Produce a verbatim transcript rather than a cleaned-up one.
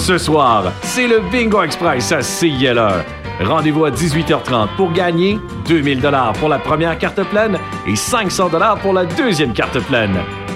Ce soir, c'est le Bingo Express à C I L E. Rendez-vous à dix-huit heures trente pour gagner deux mille dollars pour la première carte pleine et cinq cents dollars pour la deuxième carte pleine.